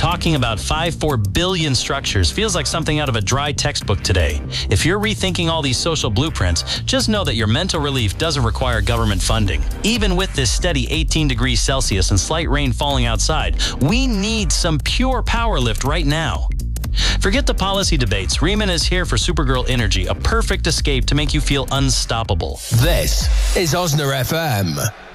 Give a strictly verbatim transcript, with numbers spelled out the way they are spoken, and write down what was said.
Talking about five four billion structures feels like something out of a dry textbook today. If you're rethinking all these social blueprints, just know that your mental relief doesn't require government funding. Even with this steady eighteen degrees Celsius and slight rain falling outside, we need some pure power lift right now. Forget the policy debates. Riemann is here for Supergirl Energy, a perfect escape to make you feel unstoppable. This is Osna F M.